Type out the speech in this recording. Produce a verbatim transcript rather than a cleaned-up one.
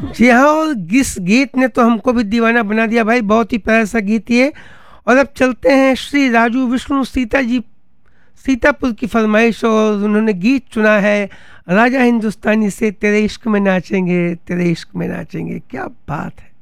जी हाँ, और इस गीत ने तो हमको भी दीवाना बना दिया भाई, बहुत ही प्यारा सा गीत ये। और अब चलते हैं श्री राजू विष्णु सीता जी, सीतापुर की फरमाइश, और उन्होंने गीत चुना है राजा हिंदुस्तानी से, तेरे इश्क में नाचेंगे तेरे इश्क में नाचेंगे। क्या बात है।